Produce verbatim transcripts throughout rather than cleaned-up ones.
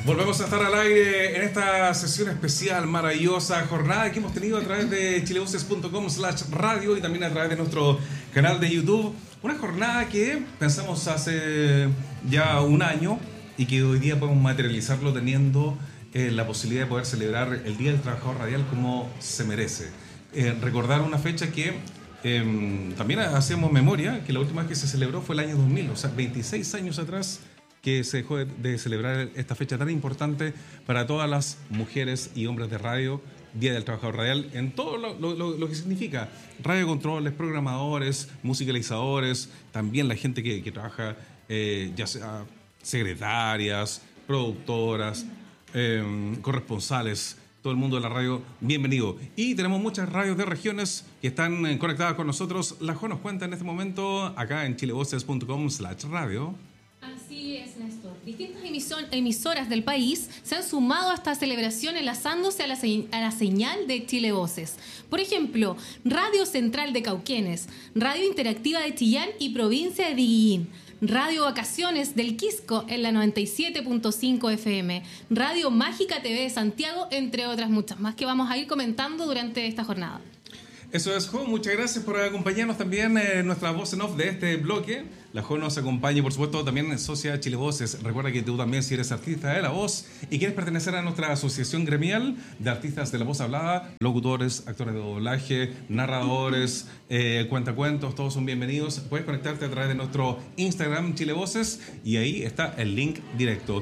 Volvemos a estar al aire en esta sesión especial, maravillosa jornada que hemos tenido a través de chilevoces punto com slash radio y también a través de nuestro canal de YouTube. Una jornada que pensamos hace ya un año y que hoy día podemos materializarlo teniendo eh, la posibilidad de poder celebrar el Día del Trabajador Radial como se merece. Eh, recordar una fecha que eh, también hacemos memoria, que la última vez que se celebró fue el año dos mil, o sea, veintiséis años atrás, que se dejó de celebrar esta fecha tan importante para todas las mujeres y hombres de radio, Día del Trabajador Radial, en todo lo, lo, lo que significa radiocontroles, programadores, musicalizadores, también la gente que, que trabaja, eh, ya sea secretarias, productoras, eh, corresponsales, todo el mundo de la radio, bienvenido. Y tenemos muchas radios de regiones que están conectadas con nosotros. La Jo nos cuenta en este momento acá en chilevoces punto com slash radio. Así es, Néstor. Distintas emisoras del país se han sumado a esta celebración enlazándose a la, a la señal de Chile Voces. Por ejemplo, Radio Central de Cauquenes, Radio Interactiva de Chillán y Provincia de Diguillín, Radio Vacaciones del Quisco en la noventa y siete punto cinco F M, Radio Mágica T V de Santiago, entre otras muchas más que vamos a ir comentando durante esta jornada. Eso es, Jo. Muchas gracias por acompañarnos también en eh, nuestra voz en off de este bloque. La Jo nos acompaña y, por supuesto, también en Socia Chile Voces. Recuerda que tú también, si eres artista de la voz y quieres pertenecer a nuestra asociación gremial de artistas de la voz hablada, locutores, actores de doblaje, narradores, eh, cuentacuentos, todos son bienvenidos. Puedes conectarte a través de nuestro Instagram Chile Voces y ahí está el link directo.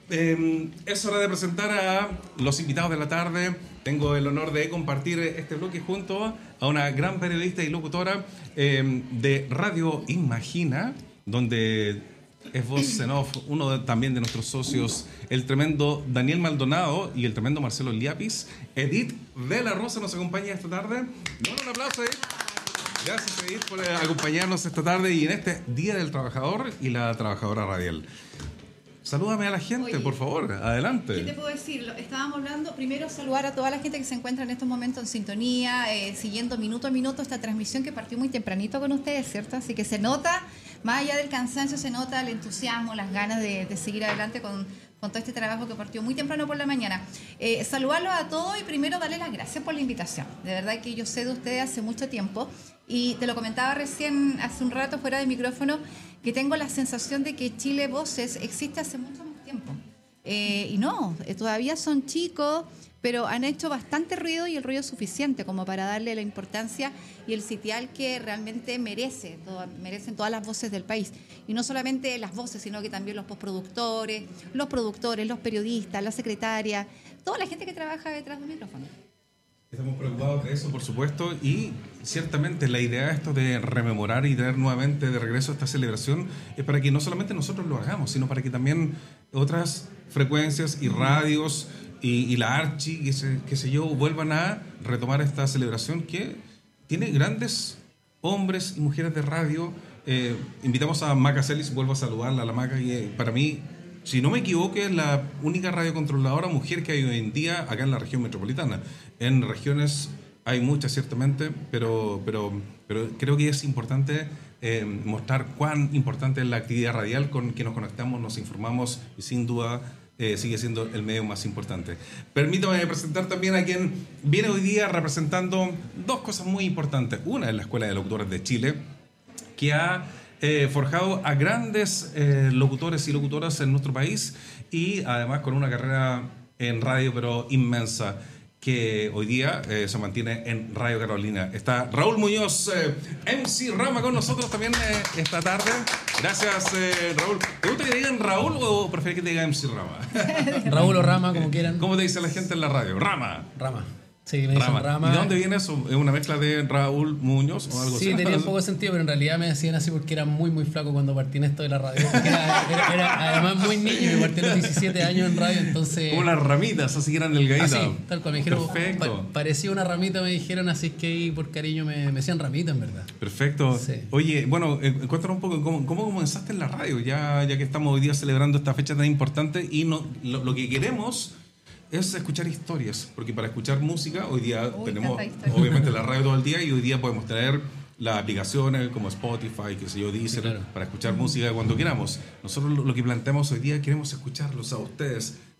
Eh, es hora de presentar a los invitados de la tarde. Tengo el honor de compartir este bloque junto a una gran periodista y locutora eh, de Radio Imagina, donde es voz en off, uno de, también de nuestros socios, el tremendo Daniel Maldonado y el tremendo Marcelo Liapis. Edith de la Rosa nos acompaña esta tarde. Bueno, un aplauso, Edith. Gracias, Edith, por acompañarnos esta tarde y en este Día del Trabajador y la Trabajadora Radial. Salúdame a la gente, oye, por favor, adelante. ¿Qué te puedo decir? Estábamos hablando, primero saludar a toda la gente que se encuentra en estos momentos en sintonía, eh, siguiendo minuto a minuto esta transmisión que partió muy tempranito con ustedes, ¿cierto? Así que se nota, más allá del cansancio, se nota el entusiasmo, las ganas de, de seguir adelante con, con todo este trabajo que partió muy temprano por la mañana. Eh, saludarlos a todos y primero darles las gracias por la invitación. De verdad que yo sé de ustedes hace mucho tiempo y te lo comentaba recién, hace un rato fuera de micrófono, que tengo la sensación de que Chile Voces existe hace mucho más tiempo. Eh, y no, eh, todavía son chicos, pero han hecho bastante ruido y el ruido suficiente como para darle la importancia y el sitial que realmente merece, todo, merecen todas las voces del país. Y no solamente las voces, sino que también los postproductores, los productores, los periodistas, la secretaria, toda la gente que trabaja detrás del micrófono. Estamos preocupados de eso, por supuesto, y ciertamente la idea de esto de rememorar y traer nuevamente de regreso esta celebración es para que no solamente nosotros lo hagamos, sino para que también otras frecuencias y radios y, y la Archi, qué sé, qué sé yo, vuelvan a retomar esta celebración que tiene grandes hombres y mujeres de radio. Eh, invitamos a Maca Celis, vuelvo a saludarla, a la Maca, y eh, para mí, si no me equivoco, es la única radiocontroladora mujer que hay hoy en día acá en la región metropolitana. En regiones hay muchas, ciertamente, pero, pero, pero creo que es importante eh, mostrar cuán importante es la actividad radial con que nos conectamos, nos informamos y sin duda eh, sigue siendo el medio más importante. Permítame presentar también a quien viene hoy día representando dos cosas muy importantes. Una es la Escuela de Locutores de Chile, que ha Eh, forjado a grandes eh, locutores y locutoras en nuestro país y además con una carrera en radio pero inmensa que hoy día eh, se mantiene en Radio Carolina. Está Raúl Muñoz, eh, M C Rama, con nosotros también eh, esta tarde. Gracias, eh, Raúl. ¿Te gusta que te digan Raúl o prefieres que te diga M C Rama? Raúl o Rama, como quieran. ¿Cómo te dice la gente en la radio? Rama. Rama. Sí, me dicen Rama. Rama. ¿Y de dónde viene eso? ¿Es una mezcla de Raúl Muñoz o algo sí, así? Sí, tenía un poco de sentido, pero en realidad me decían así porque era muy, muy flaco cuando partí en esto de la radio. Era, era, era además muy niño, me partí a los diecisiete años en radio, entonces... Como las ramitas, así que eran delgaditas. Así, tal cual, me dijeron, pa parecía una ramita, me dijeron, así que por cariño me, me decían ramita, en verdad. Perfecto. Sí. Oye, bueno, eh, cuéntanos un poco, ¿cómo, cómo comenzaste en la radio? Ya, ya que estamos hoy día celebrando esta fecha tan importante y no, lo, lo que queremos es escuchar historias, porque para escuchar música hoy día Uy, tenemos obviamente la radio todo el día y hoy día podemos tener las aplicaciones como Spotify, que sé yo, Deezer, sí, claro, para escuchar música cuando queramos. Nosotros lo que planteamos hoy día queremos escucharlos a ustedes,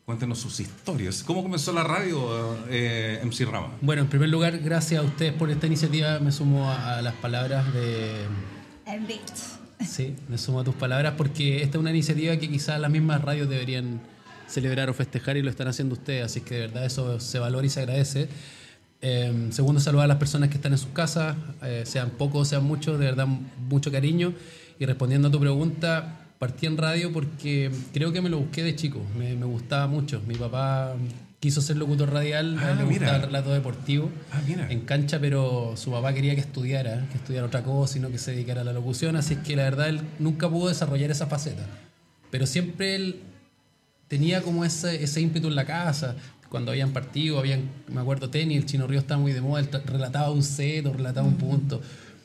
Cuéntenos sus historias. ¿Cómo comenzó la radio, eh, M C Rama? Bueno, en primer lugar, gracias a ustedes por esta iniciativa. Me sumo a, a las palabras de... Sí, me sumo a tus palabras porque esta es una iniciativa que quizás las mismas radios deberían celebrar o festejar y lo están haciendo ustedes. Así que de verdad eso se valora y se agradece. Eh, segundo, saludar a las personas que están en sus casas, eh, sean pocos, sean muchos, de verdad mucho cariño. Y respondiendo a tu pregunta... Partí en radio porque creo que me lo busqué de chico, me, me gustaba mucho. Mi papá quiso ser locutor radial, ah, a él le mira. gustaba el relato deportivo ah, mira. en cancha, pero su papá quería que estudiara, que estudiara otra cosa y no que se dedicara a la locución, así que la verdad él nunca pudo desarrollar esa faceta. Pero siempre él tenía como ese, ese ímpetu en la casa. Cuando habían partido, habían, me acuerdo, tenis, el Chino Río estaba muy de moda, él relataba un set o relataba un punto.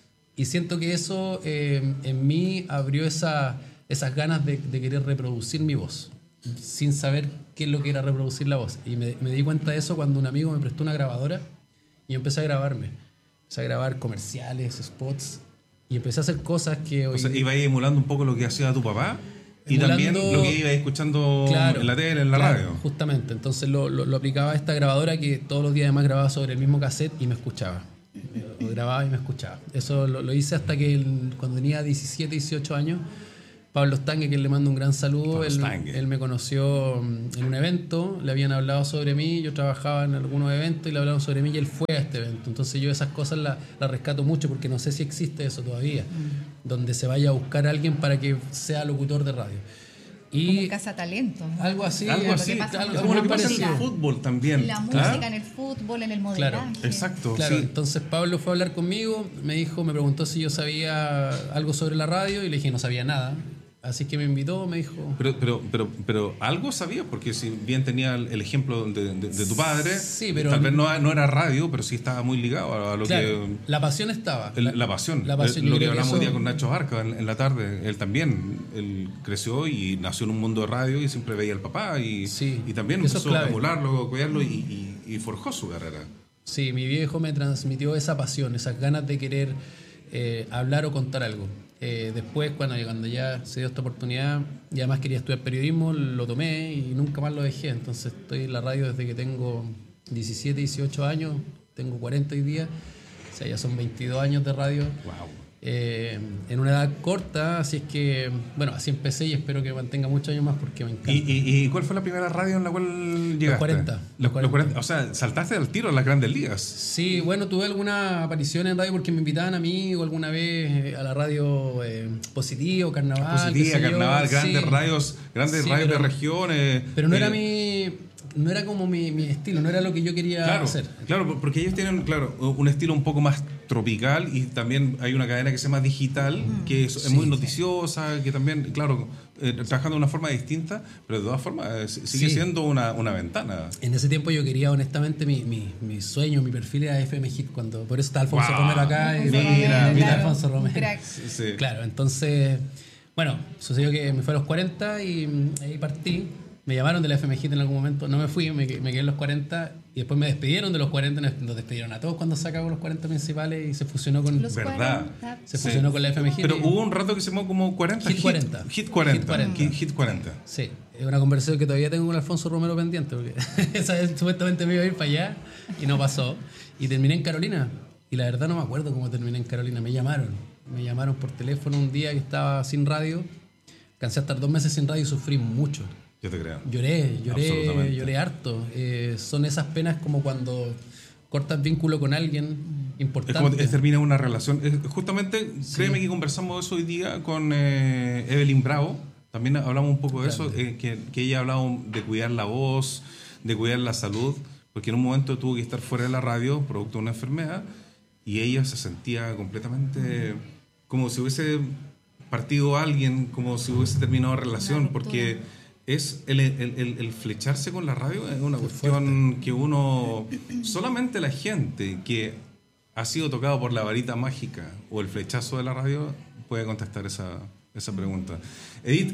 Y siento que eso eh, en mí abrió esa... esas ganas de, de querer reproducir mi voz, sin saber qué es lo que era reproducir la voz. Y me, me di cuenta de eso cuando un amigo me prestó una grabadora y yo empecé a grabarme. Empecé a grabar comerciales, spots, y empecé a hacer cosas que hoy... O sea, iba ahí emulando un poco lo que hacía tu papá y Emulando, también lo que iba escuchando claro, en la tele, en la claro, radio. Justamente, entonces lo, lo, lo aplicaba a esta grabadora que todos los días además grababa sobre el mismo cassette y me escuchaba. Lo grababa y me escuchaba. Eso lo, lo hice hasta que el, cuando tenía diecisiete, dieciocho años... Pablo Stange, que le mando un gran saludo, él, él me conoció en un evento, le habían hablado sobre mí, yo trabajaba en algunos eventos y le hablaron sobre mí y él fue a este evento. Entonces yo esas cosas las la rescato mucho porque no sé si existe eso todavía, mm. donde se vaya a buscar a alguien para que sea locutor de radio. Y como un cazatalento, ¿no? Algo así, algo así, lo que algo como lo que pasa en el fútbol también. La música, ¿Ah? en el fútbol, en el modelaje. Claro, exacto. Claro, sí. Entonces Pablo fue a hablar conmigo, me dijo, me preguntó si yo sabía algo sobre la radio y le dije no sabía nada. Así que me invitó, me dijo... Pero, pero, pero, pero algo sabía, porque si bien tenía el ejemplo de, de, de tu padre, sí, pero tal vez no, no era radio, pero sí estaba muy ligado a lo claro, que... La pasión estaba. El, la pasión. La pasión lo que hablamos que un eso... día con Nacho Barca en, en la tarde. Él también, él creció y nació en un mundo de radio y siempre veía al papá y, sí, y también eso empezó a emularlo, cuidarlo y, y, y forjó su carrera. Sí, mi viejo me transmitió esa pasión, esas ganas de querer eh, hablar o contar algo. Eh, después, cuando, cuando ya se dio esta oportunidad, y además quería estudiar periodismo, lo tomé y nunca más lo dejé. Entonces estoy en la radio desde que tengo diecisiete, dieciocho años, tengo cuarenta hoy día, o sea, ya son veintidós años de radio. Wow. Eh, en una edad corta, así es que, bueno, así empecé y espero que mantenga muchos años más porque me encanta. ¿Y, y, y cuál fue la primera radio en la cual llegaste? Los cuarenta. Los, los cuarenta. O sea, saltaste al tiro a las grandes ligas. Sí, bueno, tuve alguna aparición en radio porque me invitaban a mí o alguna vez a la radio eh, Positivo, Carnaval. Positiva, Carnaval, yo. grandes Sí. radios, grandes Sí, radios pero, de regiones. Pero no eh, era mi... No era como mi, mi estilo, no era lo que yo quería claro, hacer. Claro, porque ellos tienen, claro, un estilo un poco más tropical y también hay una cadena que se llama digital, mm, que es, sí, es muy noticiosa, que también, claro, eh, trabajando de una forma distinta, pero de todas formas eh, sigue sí. siendo una, una ventana. En ese tiempo yo quería, honestamente, mi, mi, mi sueño, mi perfil era F M Hit, cuando, por eso está Alfonso wow. Romero acá. Y, mira, mira, mira, Alfonso Romero. Sí. Claro, entonces, bueno, sucedió que me fue a los cuarenta y ahí partí. Me llamaron de la F M Hit en algún momento, no me fui, me, me quedé en los cuarenta y después me despidieron de los cuarenta, nos despidieron a todos cuando se acabó los cuarenta principales y se fusionó con... Los ¿verdad? cuarenta. Se fusionó sí. con la F M Hit. Pero y, hubo un rato que se llamó como cuarenta. Hit cuarenta. Hit cuarenta. Hit cuarenta. Hit, hit cuarenta. Sí, es una conversación que todavía tengo con Alfonso Romero pendiente, porque esa vez supuestamente me iba a ir para allá y no pasó. Y terminé en Carolina. Y la verdad no me acuerdo cómo terminé en Carolina. Me llamaron. Me llamaron por teléfono un día que estaba sin radio. Cansé a estar dos meses sin radio y sufrí mucho. Yo te creo. Lloré, lloré, lloré harto. Eh, son esas penas como cuando cortas vínculo con alguien importante. Es como es, termina una relación. Es, justamente, sí. créeme que conversamos eso hoy día con eh, Evelyn Bravo. También hablamos un poco de claro. eso, eh, que, que ella ha hablado de cuidar la voz, de cuidar la salud, porque en un momento tuvo que estar fuera de la radio, producto de una enfermedad, y ella se sentía completamente como si hubiese partido a alguien, como si hubiese terminado la relación, porque... Es el, el, el, el flecharse con la radio es una cuestión fuerte. Que uno, solamente la gente que ha sido tocado por la varita mágica o el flechazo de la radio puede contestar esa, esa pregunta. Edith,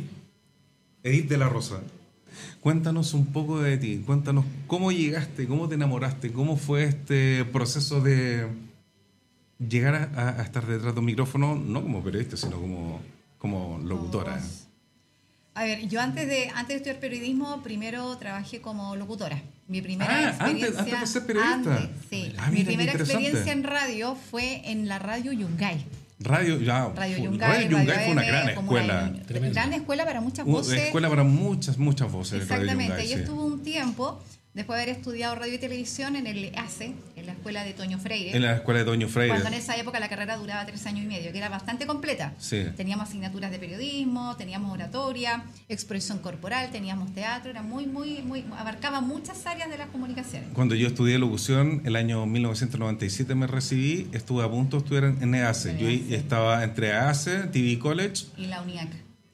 Edith de la Rosa, cuéntanos un poco de ti, cuéntanos cómo llegaste, cómo te enamoraste, cómo fue este proceso de llegar a, a estar detrás de un micrófono, no como periodista, sino como, como locutora. A ver, yo antes de antes de estudiar periodismo, primero trabajé como locutora. Mi primera Ah, experiencia... antes, antes de ser periodista. Antes, sí. Ah, Mi mira, primera qué interesante. experiencia en radio fue en la radio Yungay. Radio, ya, Radio fu- Yungay, Radio Yungay Radio fue una A M, gran como una escuela. Tremendo. gran escuela para muchas Una voces. escuela para muchas, muchas voces. Radio Exactamente. Yungay, Yo sí. estuve un tiempo, después de haber estudiado radio y televisión, en el E A C E, en la escuela de Toño Freire. En la escuela de Toño Freire. Cuando en esa época la carrera duraba tres años y medio, que era bastante completa. Sí. Teníamos asignaturas de periodismo, teníamos oratoria, expresión corporal, teníamos teatro, era muy, muy, muy, abarcaba muchas áreas de las comunicaciones. Cuando yo estudié locución, el año mil novecientos noventa y siete me recibí, estuve a punto de estudiar en, en E A C E. Yo En E A C E. estaba entre E A C E, T V College Y la UNIAC.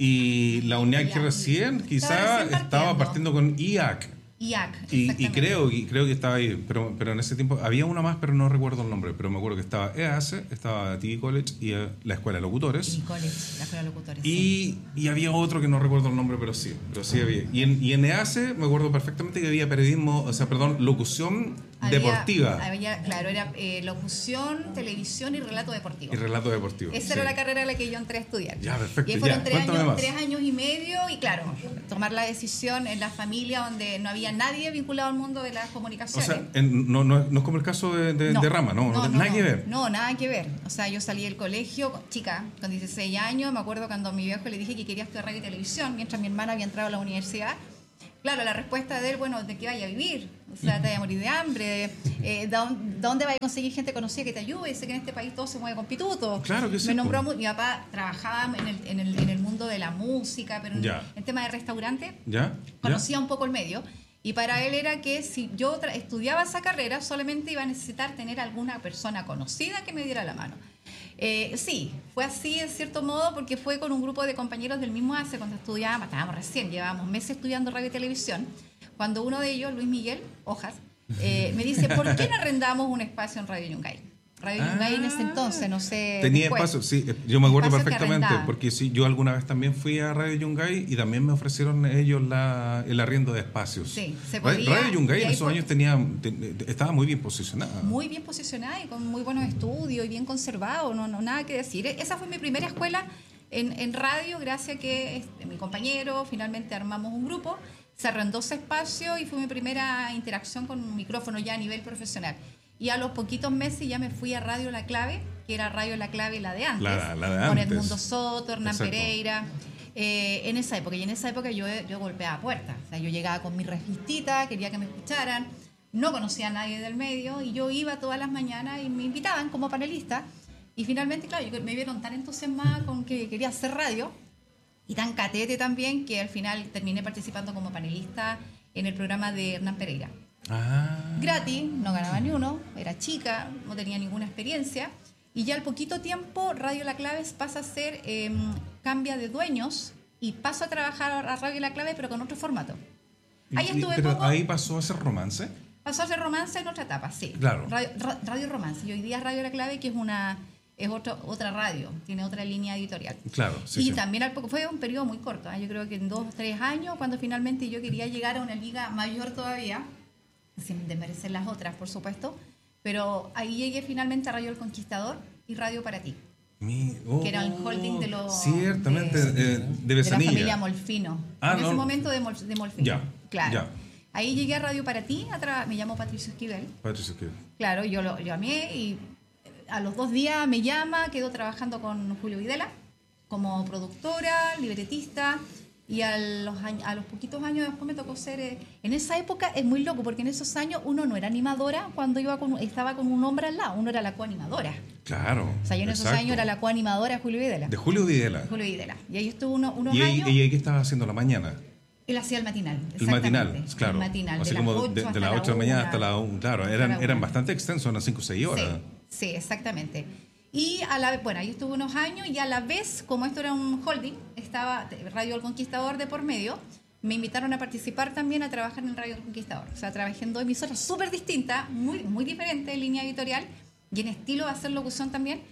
y la UNIAC que Ya. recién, quizá Estaba recién estaba partiendo. partiendo con I A C. I A C, Y, y exactamente. creo, y creo que estaba ahí, pero, pero en ese tiempo había una más, pero no recuerdo el nombre, pero me acuerdo que estaba E A C E, estaba T V College y eh, la Escuela de Locutores. Y College, la escuela de locutores. sí. Y, y había otro que no recuerdo el nombre, pero sí, pero sí había. Y en, y en E A C E me acuerdo perfectamente que había periodismo, o sea, perdón, locución Había- deportiva había- claro, era eh, locución, televisión y relato deportivo. y relato deportivo. Esa sí. era la carrera a la que yo entré a estudiar. Ya, perfecto, Y ahí fueron ya, tres, cuéntame años, más. tres años y medio y claro, tomar la decisión en la familia donde no había nadie vinculado al mundo de las O comunicaciones. sea, en- no, no, no es como el caso de, de, de Rama, no, no, nada no, que ver. No, nada que ver. O sea, yo salí del colegio, chica, con dieciséis años, me acuerdo cuando a mi viejo le dije que quería estudiar radio y televisión, mientras mi hermana había entrado a la universidad. Claro, la respuesta de él, bueno, ¿de qué vaya a vivir? O sea, te vaya a morir de hambre. Eh, ¿de dónde- ¿Dónde vaya a conseguir gente conocida que te ayude? Sé que en este país todo se mueve con pituto. Claro que sí, Me nombró, po. mu- mi papá trabajaba en el, en el, en el mundo de la música, pero en, Ya. en tema de restaurante ¿Ya? conocía un poco el medio. Y para él era que si yo tra- estudiaba esa carrera, solamente iba a necesitar tener alguna persona conocida que me diera la mano. Eh, sí, fue así en cierto modo porque fue con un grupo de compañeros del mismo A C E cuando estudiábamos, estábamos recién, llevábamos meses estudiando radio y televisión, cuando uno de ellos, Luis Miguel Hojas, eh, me dice, ¿por qué no arrendamos un espacio en Radio Yungay? Radio Yungay en ese entonces, no sé. Tenía después. espacio, sí, yo me acuerdo Espacio que perfectamente, arrendaban. porque sí, yo alguna vez también fui a Radio Yungay y también me ofrecieron ellos la, el arriendo de espacios. Sí, se Ra- podía, Radio Yungay y en ahí esos fue- años tenía, te- estaba muy bien posicionada. Muy bien posicionada y con muy buenos estudios y bien conservado, no, no nada que decir. Esa fue mi primera escuela en, en radio, gracias a que este, mi compañero finalmente armamos un grupo, se arrendó ese espacio y fue mi primera interacción con un micrófono ya a nivel profesional. Y a los poquitos meses ya me fui a Radio La Clave, que era Radio La Clave la de antes, La- la de con antes. Edmundo Soto, Hernán Exacto. Pereira. eh, en esa época, y en esa época yo, yo golpeaba puertas. O sea, yo llegaba con mi revistita, quería que me escucharan, no conocía a nadie del medio y yo iba todas las mañanas y me invitaban como panelista. Y finalmente, claro, yo- me vieron tan entusiasmada con que quería hacer radio y tan catete también que al final terminé participando como panelista en el programa de Hernán Pereira. Ah. Gratis, no ganaba ni uno, era chica, no tenía ninguna experiencia. Y ya al poquito tiempo, Radio La Clave pasa a ser, eh, cambia de dueños y paso a trabajar a Radio La Clave, pero con otro formato. Ahí Y- y- estuve pero poco. ahí pasó a ser romance. Pasó a ser romance en otra etapa, sí. Claro. Radio, ra- radio Romance. Y hoy día Radio La Clave, que es una es otro, otra radio, tiene otra línea editorial. Claro, sí, y sí. también al poco, fue un periodo muy corto, ¿eh? Yo creo que en dos o tres años, cuando finalmente yo quería llegar a una liga mayor todavía, sin desmerecer las otras, por supuesto, pero ahí llegué finalmente a Radio El Conquistador y Radio Para Ti, Mi- oh, que era el holding de los... Ciertamente, de- eh, de de la Besanilla. familia Molfino. Ah, en no. ese momento de, Mol- de Molfino. Ya, Claro. ya. Ahí llegué a Radio Para Ti, a tra- me llamo Patricio Esquivel. Patricio, ¿qué? Claro, yo lo llamé y a los dos días me llama, quedo trabajando con Julio Videla como productora, libretista, y a los, años- a los poquitos años después me tocó ser... eh, en esa época es muy loco, porque en esos años uno no era animadora cuando iba con, estaba con un hombre al lado, uno era la coanimadora. Claro. O sea, yo en esos exacto. años era la coanimadora de Julio Videla. De Julio Videla. Julio Videla. Y ahí estuvo uno- unos ¿Y años... ahí, y ahí qué estaba haciendo la mañana? Él hacía el matinal. El matinal, exactamente, claro. El matinal. Así de como las de, ocho de hasta las la ocho de la mañana hasta una. la una. Claro, Hasta eran, la eran una. bastante extensos, unas cinco o seis horas. Sí, sí, exactamente. Y a la bueno, ahí estuve unos años y a la vez, como esto era un holding, estaba Radio El Conquistador de por medio, me invitaron a participar también a trabajar en Radio El Conquistador. O sea, trabajé en dos emisoras súper distintas, muy, muy diferentes en línea editorial y en estilo de hacer locución también.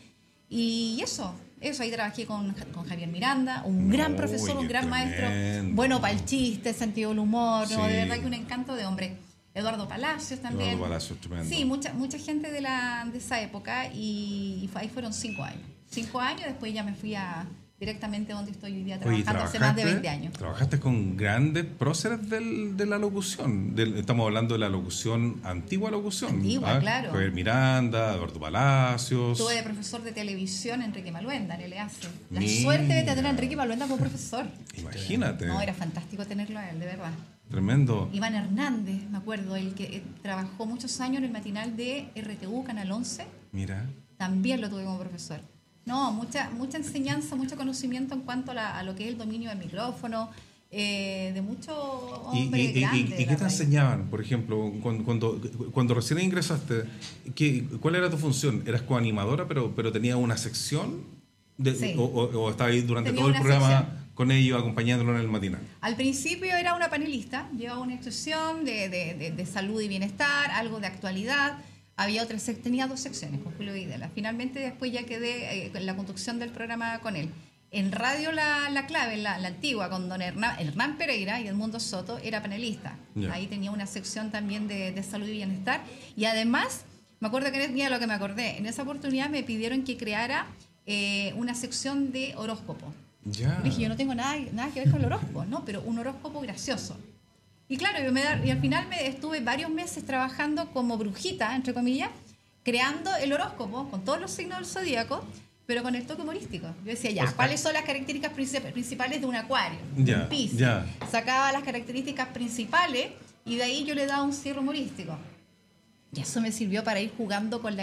Y eso, eso, ahí trabajé con, con Javier Miranda, un gran Uy, profesor, un qué gran maestro, tremendo. bueno para el chiste, sentido del humor, ¿no? Sí. De verdad que un encanto de hombre. Eduardo Palacios también. Eduardo Palacios, tremendo. Sí, mucha, mucha gente de, la, de esa época y, y fue- ahí fueron cinco años. Cinco años, después ya me fui a, directamente donde estoy hoy día Oye, trabajando hace más de veinte años. Trabajaste con grandes próceres del, de la locución. Del, estamos hablando de la locución, antigua locución. Antigua, ¿ah? claro. Javier Miranda, Eduardo Palacios. Tuve de profesor de televisión Enrique Maluenda, en L A C. La Mira. suerte de tener a Enrique Maluenda como profesor. Imagínate. No, era fantástico tenerlo a él, de verdad. Tremendo. Iván Hernández, me acuerdo, el que eh, trabajó muchos años en el matinal de R T U, Canal once. Mira. También lo tuve como profesor. No, mucha mucha enseñanza, mucho conocimiento en cuanto a, la, a lo que es el dominio del micrófono, eh, de mucho hombre ¿Y, y, grande. y, y de qué la te radio. enseñaban, por ejemplo, cuando, cuando, cuando recién ingresaste? ¿qué, ¿Cuál era tu función? ¿Eras coanimadora, pero, pero tenías una sección? De, Sí. o, o, ¿O estabas ahí durante Tenía todo el una programa sección. con ellos, acompañándolo en el matinal? Al principio era una panelista, llevaba una instrucción de, de, de, de salud y bienestar, algo de actualidad. Había otra sec- tenía dos secciones con Julio Videla. Finalmente después ya quedé eh, en la conducción del programa con él. En radio la, la clave, la, la antigua, con don Hernán, Hernán Pereira y Edmundo Soto, era panelista. Ya. Ahí tenía una sección también de, de salud y bienestar. Y además, me acuerdo que, mira lo que me acordé, en esa oportunidad me pidieron que creara eh, una sección de horóscopo. Ya. Dije, yo no tengo nada, nada que ver con el horóscopo, ¿no? Pero un horóscopo gracioso. Y claro, yo me da- y al final me estuve varios meses trabajando como brujita, entre comillas, creando el horóscopo con todos los signos del zodíaco, pero con el toque humorístico. Yo decía, ya, O sea, ¿cuáles son las características princip- principales de un acuario? Ya, un Piscis. ya. Sacaba las características principales y de ahí yo le daba un cierre humorístico. Y eso me sirvió para ir jugando con la